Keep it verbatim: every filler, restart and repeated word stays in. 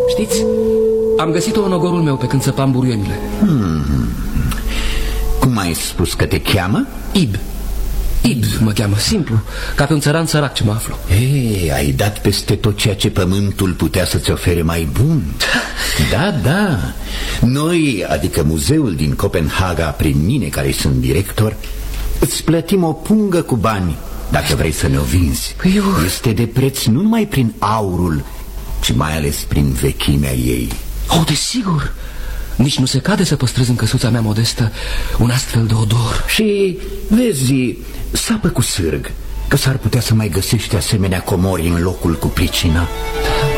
Știți, am găsit-o în ogorul meu pe când țăpam buruienile. hmm. Cum ai spus că te cheamă? Ib. Ib mă cheamă, simplu, ca pe un țăran sărac ce mă aflu. Ei, ai dat peste tot ceea ce pământul putea să-ți ofere mai bun. Da, da. Noi, adică muzeul din Copenhaga, prin mine care sunt director, îți plătim o pungă cu bani dacă vrei să ne-o vinzi. Păi eu... Este de preț nu numai prin aurul, ci mai ales prin vechimea ei. Oh, desigur. Nici nu se cade să păstrez în căsuța mea modestă un astfel de odor. Și, vezi, sapă cu sârg, că s-ar putea să mai găsești asemenea comori în locul cu pricina.